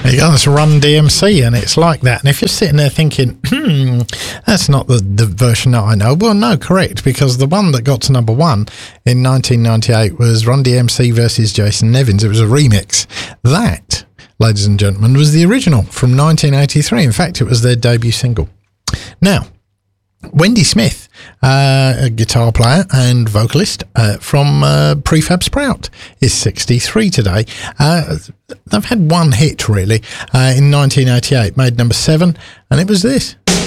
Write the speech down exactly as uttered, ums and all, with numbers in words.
There you go, that's Run D M C, and it's like that. And if you're sitting there thinking, hmm, that's not the, the version that I know, well, no, correct, because the one that got to number one in nineteen ninety-eight was Run D M C versus Jason Nevins. It was a remix. That, ladies and gentlemen, was the original from nineteen eighty-three. In fact, it was their debut single. Now, Wendy Smith, uh, a guitar player and vocalist uh, from uh, Prefab Sprout, is sixty-three today. Uh, they've had one hit, really, uh, in nineteen eighty-eight, made number seven, and it was this.